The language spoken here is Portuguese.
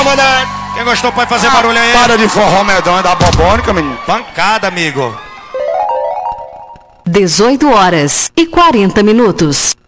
comandante. Quem gostou pode fazer barulho aí. Para de forró medonho da bobônica, menino. Pancada, amigo. 18h40.